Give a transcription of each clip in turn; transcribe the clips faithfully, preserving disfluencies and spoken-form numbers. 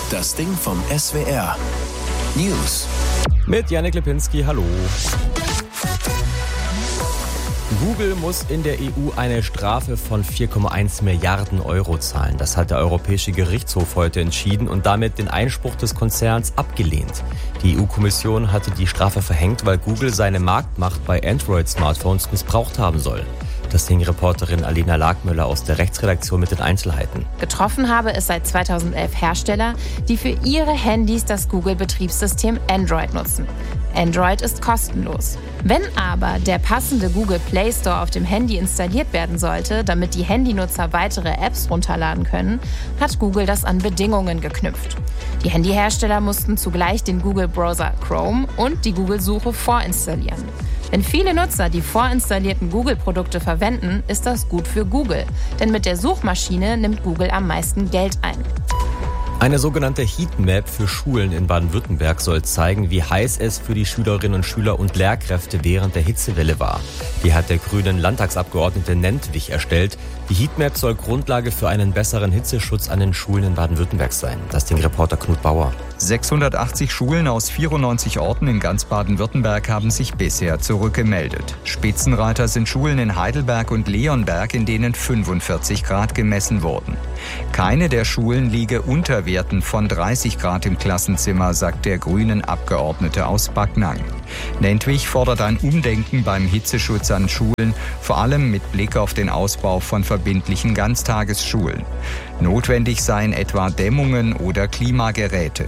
Das Ding vom S W R. News. Mit Janik Lipinski, hallo. Google muss in der E U eine Strafe von vier Komma eins Milliarden Euro zahlen. Das hat der Europäische Gerichtshof heute entschieden und damit den Einspruch des Konzerns abgelehnt. Die E U-Kommission hatte die Strafe verhängt, weil Google seine Marktmacht bei Android-Smartphones missbraucht haben soll. Das Ding-Reporterin Alena Lagmüller aus der Rechtsredaktion mit den Einzelheiten. Getroffen habe es seit zweitausendelf Hersteller, die für ihre Handys das Google-Betriebssystem Android nutzen. Android ist kostenlos. Wenn aber der passende Google Play Store auf dem Handy installiert werden sollte, damit die Handynutzer weitere Apps runterladen können, hat Google das an Bedingungen geknüpft. Die Handyhersteller mussten zugleich den Google-Browser Chrome und die Google-Suche vorinstallieren. Wenn viele Nutzer die vorinstallierten Google-Produkte verwenden, ist das gut für Google. Denn mit der Suchmaschine nimmt Google am meisten Geld ein. Eine sogenannte Heatmap für Schulen in Baden-Württemberg soll zeigen, wie heiß es für die Schülerinnen und Schüler und Lehrkräfte während der Hitzewelle war. Die hat der grünen Landtagsabgeordnete Nentwich erstellt. Die Heatmap soll Grundlage für einen besseren Hitzeschutz an den Schulen in Baden-Württemberg sein. Das Ding Reporter Knut Bauer. sechshundertachtzig Schulen aus vierundneunzig Orten in ganz Baden-Württemberg haben sich bisher zurückgemeldet. Spitzenreiter sind Schulen in Heidelberg und Leonberg, in denen fünfundvierzig Grad gemessen wurden. Keine der Schulen liege unter Werten von dreißig Grad im Klassenzimmer, sagt der grünen Abgeordnete aus Backnang. Nentwich fordert ein Umdenken beim Hitzeschutz an Schulen, vor allem mit Blick auf den Ausbau von verbindlichen Ganztagesschulen. Notwendig seien etwa Dämmungen oder Klimageräte.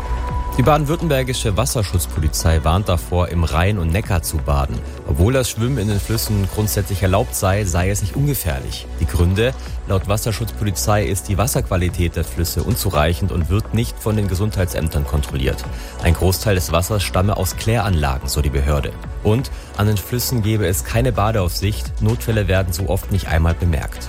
Die baden-württembergische Wasserschutzpolizei warnt davor, im Rhein und Neckar zu baden. Obwohl das Schwimmen in den Flüssen grundsätzlich erlaubt sei, sei es nicht ungefährlich. Die Gründe? Laut Wasserschutzpolizei ist die Wasserqualität der Flüsse unzureichend und wird nicht von den Gesundheitsämtern kontrolliert. Ein Großteil des Wassers stamme aus Kläranlagen, so die Behörde. Und an den Flüssen gebe es keine Badeaufsicht. Notfälle werden so oft nicht einmal bemerkt.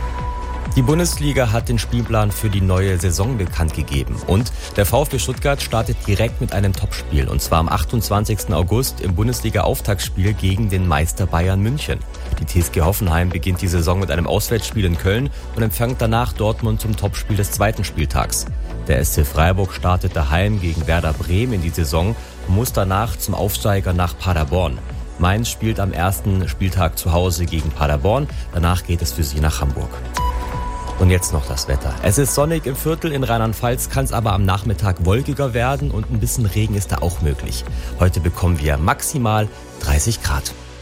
Die Bundesliga hat den Spielplan für die neue Saison bekannt gegeben. Und der VfB Stuttgart startet direkt mit einem Topspiel. Und zwar am achtundzwanzigsten August im Bundesliga-Auftaktspiel gegen den Meister Bayern München. Die T S G Hoffenheim beginnt die Saison mit einem Auswärtsspiel in Köln und empfängt danach Dortmund zum Topspiel des zweiten Spieltags. Der S C Freiburg startet daheim gegen Werder Bremen in die Saison und muss danach zum Aufsteiger nach Paderborn. Mainz spielt am ersten Spieltag zu Hause gegen Paderborn. Danach geht es für sie nach Hamburg. Und jetzt noch das Wetter. Es ist sonnig im Viertel, in Rheinland-Pfalz kann es aber am Nachmittag wolkiger werden und ein bisschen Regen ist da auch möglich. Heute bekommen wir maximal dreißig Grad.